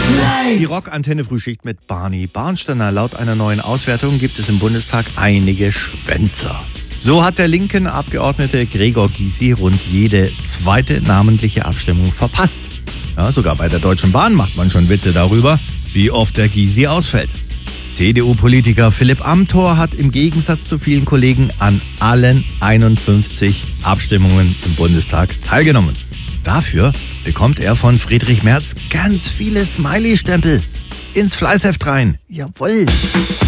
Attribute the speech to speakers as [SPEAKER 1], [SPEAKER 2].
[SPEAKER 1] Die Rock-Antenne-Frühschicht mit Barney Barnsteiner. Laut einer neuen Auswertung gibt es im Bundestag einige Schwänzer. So hat der linken Abgeordnete Gregor Gysi rund jede zweite namentliche Abstimmung verpasst. Ja, sogar bei der Deutschen Bahn macht man schon Witze darüber, wie oft der Gysi ausfällt. CDU-Politiker Philipp Amthor hat im Gegensatz zu vielen Kollegen an allen 51 Abstimmungen im Bundestag teilgenommen. Dafür bekommt er von Friedrich Merz ganz viele Smiley-Stempel ins Fleißheft rein. Jawohl!